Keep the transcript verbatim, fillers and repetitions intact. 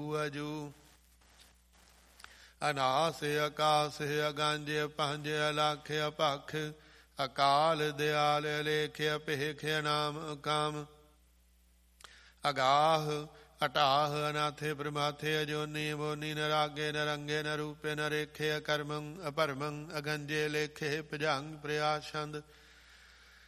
ਅਜੂ। ਅਨਾਸ ਆਕਾਸ ਅਗੰਜ ਪੰਜ ਅਲਖ ਅਪਖ, ਅਕਾਲ ਦਿਆਲ ਅਲੇਖ ਅਭੇਖ ਅਨਾਮ ਅਕਾਮ। ਅਗਾਹ ਅਟਾਹ ਅਨਾਥੇ ਪ੍ਰਮਾਥੇ ਅਜੋਨੀ ਬੋਨੀ ਨਰਾਗੇ ਨਰੰਗੇ ਨਰੂਪੇ ਨਰੇਖੇ ਅਕਰਮੰ ਅਪਰਮੰ ਅਗੰਜੇ ਲੇਖੇ ਭਜੰਗ ਪ੍ਰਿਆਛੰਦ।